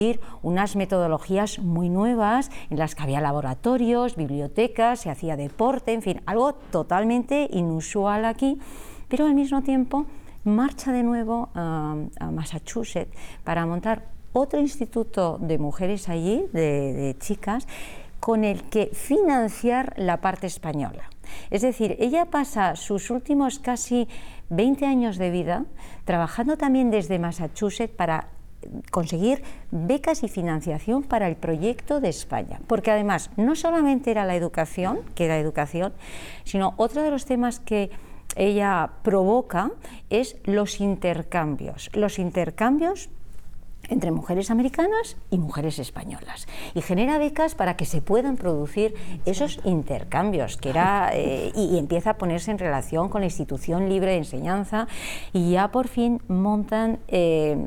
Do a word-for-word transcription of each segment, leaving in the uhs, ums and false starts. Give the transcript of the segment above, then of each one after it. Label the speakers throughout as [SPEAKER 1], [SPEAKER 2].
[SPEAKER 1] unas metodologías muy nuevas en las que había laboratorios, bibliotecas, se hacía deporte, en fin, algo totalmente inusual aquí, pero al mismo tiempo marcha de nuevo a, a Massachusetts para montar otro instituto de mujeres allí, de, de chicas, con el que financiar la parte española. Es decir, ella pasa sus últimos casi veinte años de vida trabajando también desde Massachusetts para conseguir becas y financiación para el proyecto de España, porque además no solamente era la educación, que era educación, sino otro de los temas que ella provoca es los intercambios, los intercambios entre mujeres americanas y mujeres españolas, y genera becas para que se puedan producir esos intercambios, que era, eh, y, y empieza a ponerse en relación con la institución libre de enseñanza, y ya por fin montan eh,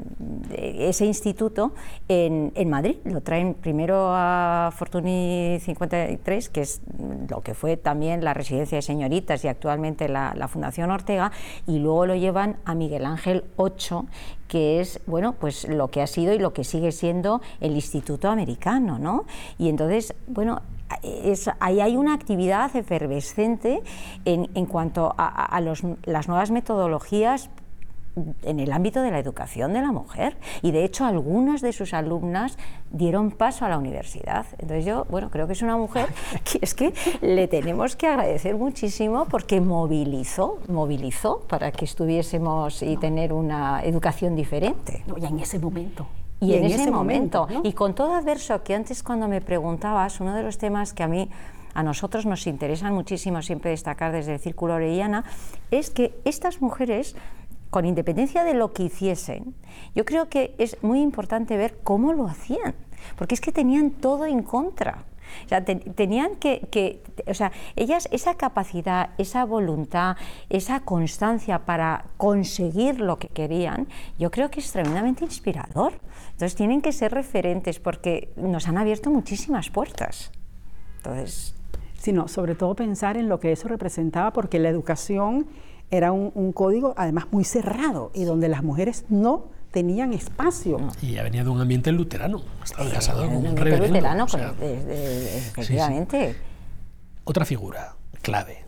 [SPEAKER 1] ese instituto en, en Madrid. Lo traen primero a Fortuny cincuenta y tres, que es lo que fue también la residencia de señoritas y actualmente la, la Fundación Ortega, y luego lo llevan a Miguel Ángel ocho, que es, bueno, pues lo que ha sido y lo que sigue siendo el Instituto Americano, ¿no? Y entonces, bueno, es, ahí hay una actividad efervescente en, en cuanto a, a los, las nuevas metodologías en el ámbito de la educación de la mujer, y de hecho algunas de sus alumnas dieron paso a la universidad. Entonces yo, bueno, creo que es una mujer que es que le tenemos que agradecer muchísimo, porque movilizó, movilizó para que estuviésemos y tener una educación diferente.
[SPEAKER 2] No, ya en ese momento.
[SPEAKER 1] Y, y en, en ese, ese momento,
[SPEAKER 2] momento, ¿no?
[SPEAKER 1] Y con todo adverso, que antes cuando me preguntabas, uno de los temas que a mí, a nosotros nos interesan muchísimo siempre destacar desde el Círculo Orellana, es que estas mujeres, con independencia de lo que hiciesen, yo creo que es muy importante ver cómo lo hacían, porque es que tenían todo en contra. O sea, te, tenían que, que, o sea, ellas, esa capacidad, esa voluntad, esa constancia para conseguir lo que querían, yo creo que es tremendamente inspirador. Entonces tienen que ser referentes, porque nos han abierto muchísimas puertas. Entonces,
[SPEAKER 2] sino sobre todo pensar en lo que eso representaba, porque la educación era un, un código además muy cerrado y donde las mujeres no tenían espacio.
[SPEAKER 3] Y venía de un ambiente luterano, estaba
[SPEAKER 1] sí,
[SPEAKER 3] casado con un
[SPEAKER 1] reverendo. Luterano,
[SPEAKER 3] o sea,
[SPEAKER 1] con, de, de, efectivamente.
[SPEAKER 3] Sí, sí. Otra figura clave,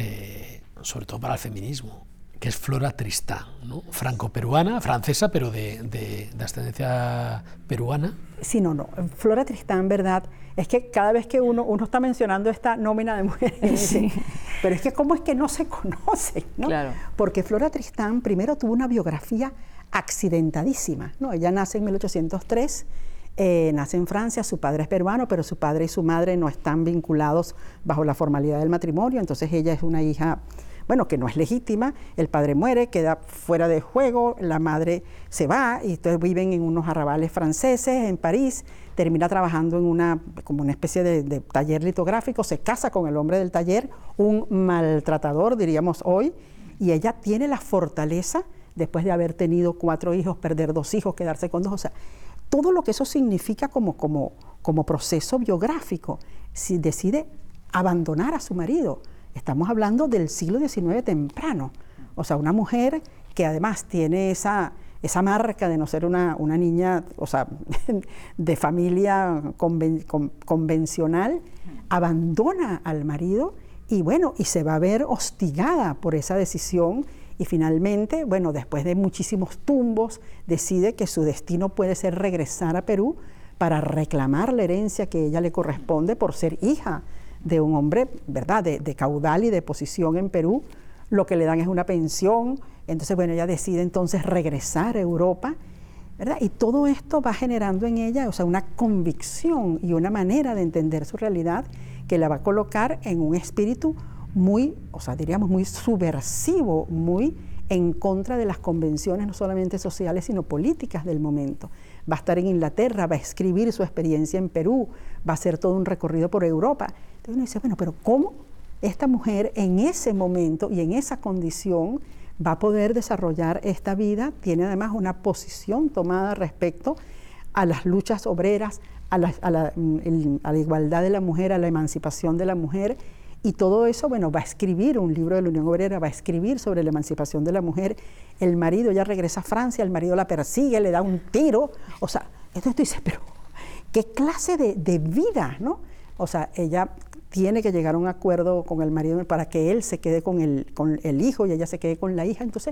[SPEAKER 3] eh, sobre todo para el feminismo, que es Flora Tristán, ¿no? Franco-peruana, francesa, pero de, de, de ascendencia peruana.
[SPEAKER 2] Sí, no, no. Flora Tristán, ¿verdad? Es que cada vez que uno, uno está mencionando esta nómina de mujeres, sí. Pero es que cómo es que no se conocen, ¿no?
[SPEAKER 1] Claro.
[SPEAKER 2] Porque Flora Tristán primero tuvo una biografía accidentadísima, ¿no? Ella nace en mil ochocientos tres, eh, nace en Francia, su padre es peruano, pero su padre y su madre no están vinculados bajo la formalidad del matrimonio, entonces ella es una hija, bueno, que no es legítima, el padre muere, queda fuera de juego, la madre se va y entonces viven en unos arrabales franceses en París, termina trabajando en una, como una especie de, de taller litográfico, se casa con el hombre del taller, un maltratador, diríamos hoy, y ella tiene la fortaleza, después de haber tenido cuatro hijos, perder dos hijos, quedarse con dos, o sea, todo lo que eso significa como, como, como proceso biográfico, si decide abandonar a su marido. Estamos hablando del siglo diecinueve temprano, o sea, una mujer que además tiene esa, esa marca de no ser una, una niña, o sea, de familia conven, con, convencional, abandona al marido y bueno, y se va a ver hostigada por esa decisión y finalmente, bueno, después de muchísimos tumbos, decide que su destino puede ser regresar a Perú para reclamar la herencia que a ella le corresponde por ser hija de un hombre, ¿verdad?, de, de caudal y de posición en Perú. Lo que le dan es una pensión, entonces, bueno, ella decide entonces regresar a Europa, ¿verdad? Y todo esto va generando en ella, o sea, una convicción y una manera de entender su realidad que la va a colocar en un espíritu muy, o sea, diríamos muy subversivo, muy en contra de las convenciones no solamente sociales, sino políticas del momento. Va a estar en Inglaterra, va a escribir su experiencia en Perú, va a hacer todo un recorrido por Europa. Entonces uno dice, bueno, pero ¿cómo esta mujer en ese momento y en esa condición va a poder desarrollar esta vida? Tiene además una posición tomada respecto a las luchas obreras, a la, a la, a la igualdad de la mujer, a la emancipación de la mujer, y todo eso, bueno, va a escribir un libro de la Unión Obrera, va a escribir sobre la emancipación de la mujer. El marido ya regresa a Francia, el marido la persigue, le da un tiro, o sea, Entonces tú dices, pero ¿qué clase de, de vida, no? O sea, ella tiene que llegar a un acuerdo con el marido para que él se quede con el, con el hijo y ella se quede con la hija. Entonces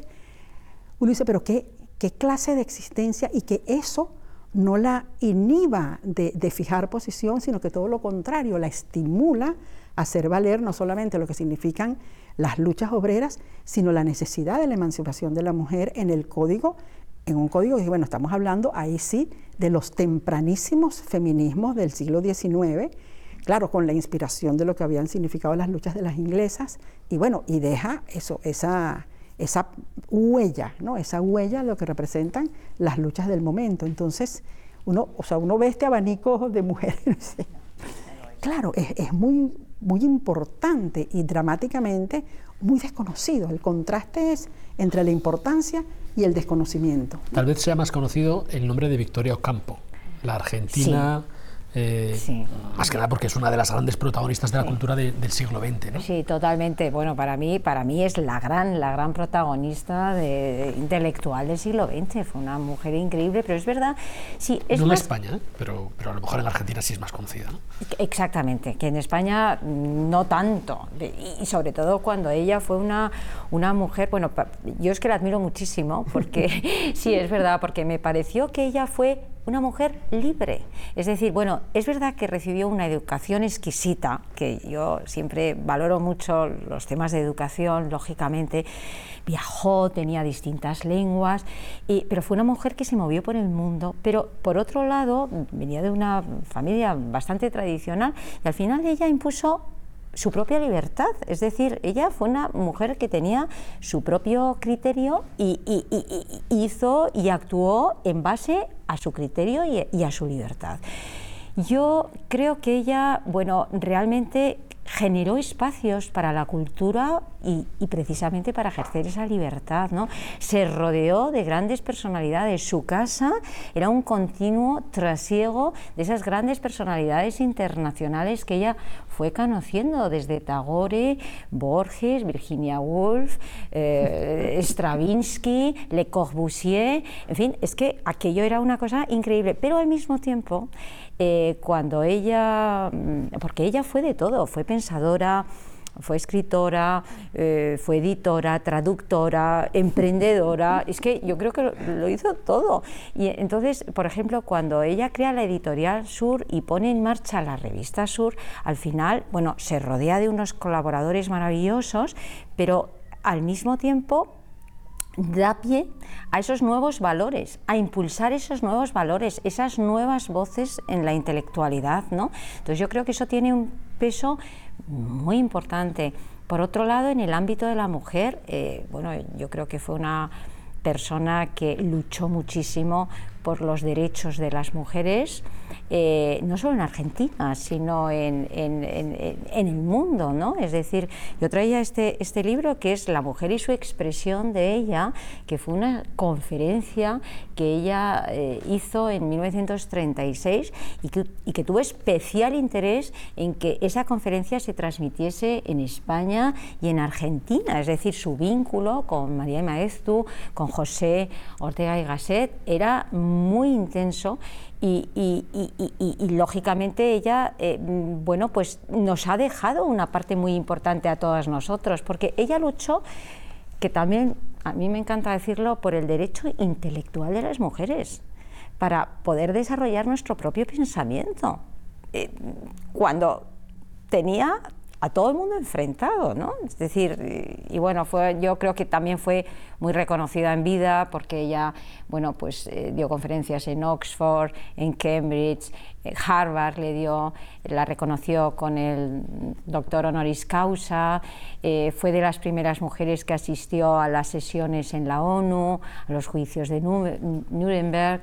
[SPEAKER 2] uno dice, pero ¿qué, qué clase de existencia? Y que eso no la inhiba de, de fijar posición, sino que todo lo contrario, la estimula a hacer valer no solamente lo que significan las luchas obreras, sino la necesidad de la emancipación de la mujer en el código, en un código, y bueno, estamos hablando ahí sí de los tempranísimos feminismos del siglo diecinueve, claro, con la inspiración de lo que habían significado las luchas de las inglesas, y bueno, y deja eso, esa, esa huella, ¿no? Esa huella lo que representan las luchas del momento. Entonces, uno, o sea, uno ve este abanico de mujeres, claro, es, es muy, muy importante y dramáticamente muy desconocido. El contraste es entre la importancia y el desconocimiento.
[SPEAKER 3] Tal vez sea más conocido el nombre de Victoria Ocampo, la argentina, sí. Eh, sí. Más que nada porque es una de las grandes protagonistas de la sí. cultura de, del siglo veinte, ¿no?
[SPEAKER 1] Sí, totalmente. Bueno, para mí, para mí es la gran, la gran protagonista de, intelectual del siglo veinte. Fue una mujer increíble, pero es verdad. Sí, es
[SPEAKER 3] no
[SPEAKER 1] más...
[SPEAKER 3] en España, ¿eh? pero, pero a lo mejor en Argentina sí es más conocida, ¿no?
[SPEAKER 1] Exactamente, que en España no tanto. Y sobre todo cuando ella fue una, una mujer, bueno, yo es que la admiro muchísimo, porque sí, es verdad, porque me pareció que ella fue una mujer libre. Es decir, bueno, es verdad que recibió una educación exquisita, que yo siempre valoro mucho los temas de educación, lógicamente. Viajó, tenía distintas lenguas, y, pero fue una mujer que se movió por el mundo. Pero por otro lado, venía de una familia bastante tradicional y al final ella impuso su propia libertad, es decir, ella fue una mujer que tenía su propio criterio y, y, y, y hizo y actuó en base a su criterio y, y a su libertad. Yo creo que ella, bueno, realmente generó espacios para la cultura y, y precisamente para ejercer esa libertad, ¿no? Se rodeó de grandes personalidades. Su casa era un continuo trasiego de esas grandes personalidades internacionales que ella fue conociendo, desde Tagore, Borges, Virginia Woolf, eh, Stravinsky, Le Corbusier, en fin, es que aquello era una cosa increíble, pero al mismo tiempo, eh, cuando ella, porque ella fue de todo, fue pensadora, fue escritora, eh, fue editora, traductora, emprendedora, es que yo creo que lo, lo hizo todo. Y entonces, por ejemplo, cuando ella crea la editorial Sur y pone en marcha la revista Sur, al final, bueno, se rodea de unos colaboradores maravillosos, pero al mismo tiempo da pie a esos nuevos valores, a impulsar esos nuevos valores, esas nuevas voces en la intelectualidad, ¿no? Entonces yo creo que eso tiene un peso muy importante. Por otro lado, en el ámbito de la mujer, eh, bueno, yo creo que fue una persona que luchó muchísimo por los derechos de las mujeres, eh, no solo en Argentina, sino en, en, en, en el mundo, ¿no? Es decir, yo traía este, este libro que es La mujer y su expresión de ella, que fue una conferencia que ella eh, hizo en mil novecientos treinta y seis y que, y que tuvo especial interés en que esa conferencia se transmitiese en España y en Argentina, es decir, su vínculo con María Maeztu, con José Ortega y Gasset era muy intenso y, y, y, y, y lógicamente ella, eh, bueno, pues nos ha dejado una parte muy importante a todas nosotros, porque ella luchó, que también a mí me encanta decirlo, por el derecho intelectual de las mujeres, para poder desarrollar nuestro propio pensamiento, eh, cuando tenía a todo el mundo enfrentado, ¿no? Es decir, y, y bueno, fue, yo creo que también fue muy reconocida en vida porque ella, bueno, pues eh, dio conferencias en Oxford, en Cambridge, eh, Harvard le dio, la reconoció con el doctor honoris causa, eh, fue de las primeras mujeres que asistió a las sesiones en la ONU, a los juicios de Nuremberg.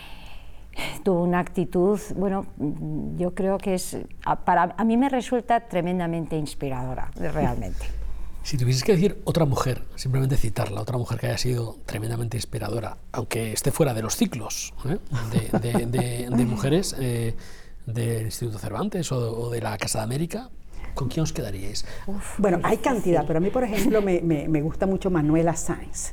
[SPEAKER 1] Tuvo una actitud, bueno, yo creo que es, para a mí me resulta tremendamente inspiradora, realmente.
[SPEAKER 3] Si tuvieses que decir otra mujer, simplemente citarla, otra mujer que haya sido tremendamente inspiradora, aunque esté fuera de los ciclos ¿eh? de, de, de, de mujeres eh, del Instituto Cervantes o, o de la Casa de América, ¿con quién os quedaríais?
[SPEAKER 2] Uf, bueno, hay cantidad, pero a mí, por ejemplo, me, me, me gusta mucho Manuela Sáenz,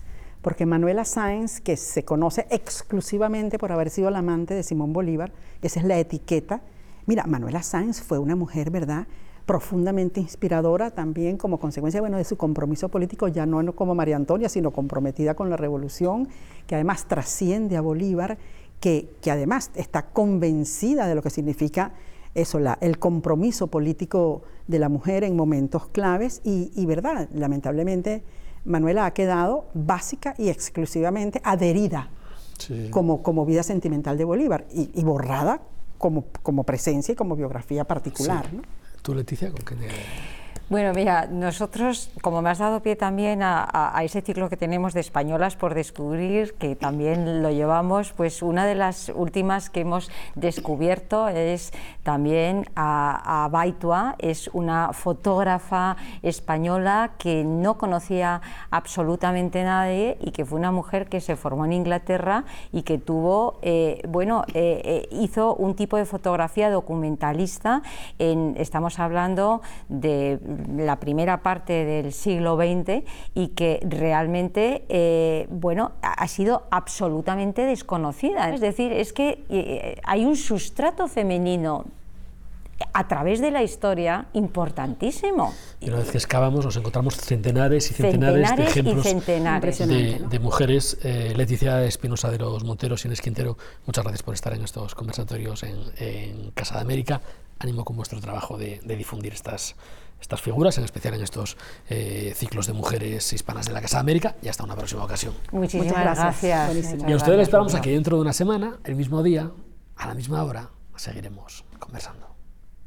[SPEAKER 2] porque Manuela Sáenz, que se conoce exclusivamente por haber sido la amante de Simón Bolívar, esa es la etiqueta. Mira, Manuela Sáenz fue una mujer, ¿verdad?, profundamente inspiradora también como consecuencia, bueno, de su compromiso político, ya no como María Antonia, sino comprometida con la revolución, que además trasciende a Bolívar, que, que además está convencida de lo que significa eso, la, el compromiso político de la mujer en momentos claves y, y verdad, lamentablemente Manuela ha quedado básica y exclusivamente adherida sí. como, como vida sentimental de Bolívar y, y borrada como, como presencia y como biografía particular, sí. ¿no?
[SPEAKER 3] ¿Tú, Leticia, con qué te...
[SPEAKER 1] Bueno, mira, nosotros, como me has dado pie también a, a, a ese ciclo que tenemos de españolas por descubrir, que también lo llevamos, pues una de las últimas que hemos descubierto es también a, a Baitua, es una fotógrafa española que no conocía absolutamente nadie y que fue una mujer que se formó en Inglaterra y que tuvo, eh, bueno, eh, eh, hizo un tipo de fotografía documentalista, en, estamos hablando de la primera parte del siglo veinte y que realmente eh, bueno, ha sido absolutamente desconocida. Es decir, es que eh, hay un sustrato femenino a través de la historia importantísimo.
[SPEAKER 3] Y una vez que excavamos nos encontramos centenares y centenares, centenares de ejemplos
[SPEAKER 1] centenares.
[SPEAKER 3] de, de mujeres. Eh, Leticia Espinosa de los Monteros y Inés Quintero, muchas gracias por estar en estos conversatorios en, en Casa de América. Ánimo con vuestro trabajo de, de difundir estas, estas figuras, en especial en estos eh, ciclos de mujeres hispanas de la Casa de América, y hasta una próxima ocasión.
[SPEAKER 1] Muchísimas Muchas gracias.
[SPEAKER 2] gracias.
[SPEAKER 3] Y a ustedes les esperamos aquí dentro de una semana, el mismo día, a la misma hora, seguiremos conversando.